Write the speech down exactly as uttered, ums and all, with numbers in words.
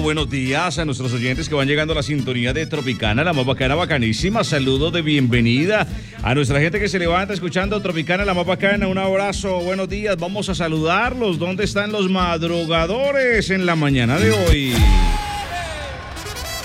buenos días a nuestros oyentes que van llegando a la sintonía de Tropicana, la más bacana, bacanísima. Saludos de bienvenida a nuestra gente que se levanta escuchando Tropicana, la más bacana. Un abrazo, buenos días. Vamos a saludarlos. ¿Dónde están los madrugadores en la mañana de hoy?